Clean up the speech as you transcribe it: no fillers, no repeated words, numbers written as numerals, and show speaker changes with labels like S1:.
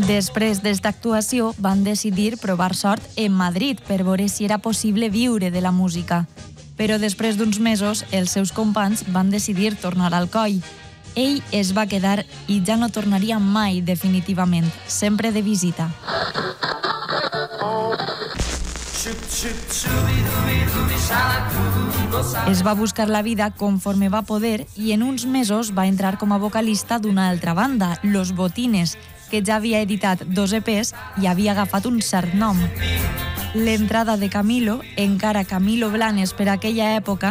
S1: Després d'esta actuació van decidir provar sort en Madrid per veure si era possible viure de la música. Però després d'uns mesos els seus companys van decidir tornar al coll. Ell es va quedar i ja no tornaria mai definitivament, sempre de visita. Es va buscar la vida conforme va poder i en uns mesos va entrar com a vocalista d'una altra banda, Los Botines, que ja havia editat 2 EPs i havia agafat un cert nom. L'entrada de Camilo, encara Camilo Blanes per aquella època,